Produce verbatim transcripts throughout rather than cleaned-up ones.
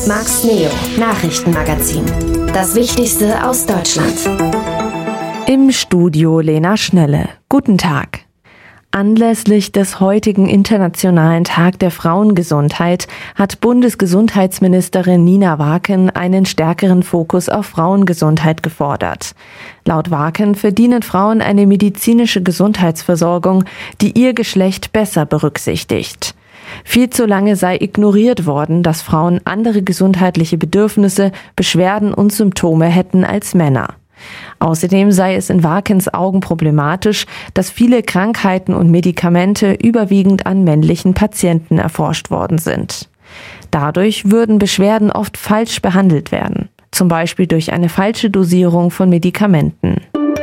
Max Neo Nachrichtenmagazin. Das Wichtigste aus Deutschland. Im Studio Lena Schnelle. Guten Tag. Anlässlich des heutigen Internationalen Tag der Frauengesundheit hat Bundesgesundheitsministerin Nina Waken einen stärkeren Fokus auf Frauengesundheit gefordert. Laut Waken verdienen Frauen eine medizinische Gesundheitsversorgung, die ihr Geschlecht besser berücksichtigt. Viel zu lange sei ignoriert worden, dass Frauen andere gesundheitliche Bedürfnisse, Beschwerden und Symptome hätten als Männer. Außerdem sei es in Wakens Augen problematisch, dass viele Krankheiten und Medikamente überwiegend an männlichen Patienten erforscht worden sind. Dadurch würden Beschwerden oft falsch behandelt werden, zum Beispiel durch eine falsche Dosierung von Medikamenten.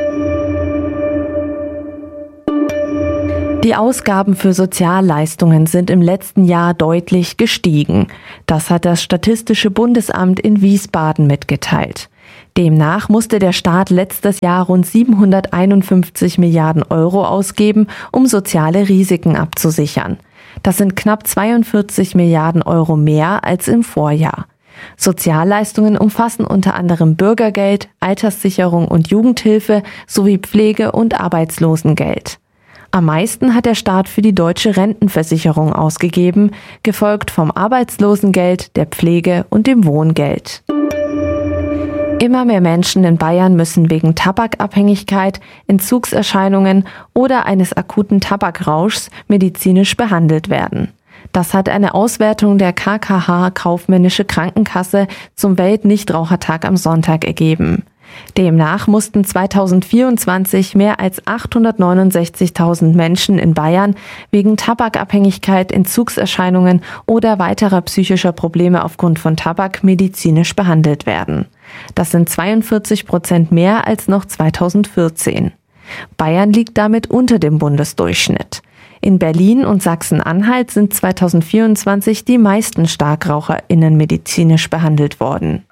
Die Ausgaben für Sozialleistungen sind im letzten Jahr deutlich gestiegen. Das hat das Statistische Bundesamt in Wiesbaden mitgeteilt. Demnach musste der Staat letztes Jahr rund siebenhunderteinundfünfzig Milliarden Euro ausgeben, um soziale Risiken abzusichern. Das sind knapp zweiundvierzig Milliarden Euro mehr als im Vorjahr. Sozialleistungen umfassen unter anderem Bürgergeld, Alterssicherung und Jugendhilfe sowie Pflege- und Arbeitslosengeld. Am meisten hat der Staat für die deutsche Rentenversicherung ausgegeben, gefolgt vom Arbeitslosengeld, der Pflege und dem Wohngeld. Immer mehr Menschen in Bayern müssen wegen Tabakabhängigkeit, Entzugserscheinungen oder eines akuten Tabakrauschs medizinisch behandelt werden. Das hat eine Auswertung der K K H Kaufmännische Krankenkasse zum Weltnichtrauchertag am Sonntag ergeben. Demnach mussten zweitausendvierundzwanzig mehr als achthundertneunundsechzigtausend Menschen in Bayern wegen Tabakabhängigkeit, Entzugserscheinungen oder weiterer psychischer Probleme aufgrund von Tabak medizinisch behandelt werden. Das sind zweiundvierzig Prozent mehr als noch zweitausendvierzehn. Bayern liegt damit unter dem Bundesdurchschnitt. In Berlin und Sachsen-Anhalt sind zweitausendvierundzwanzig die meisten StarkraucherInnen medizinisch behandelt worden.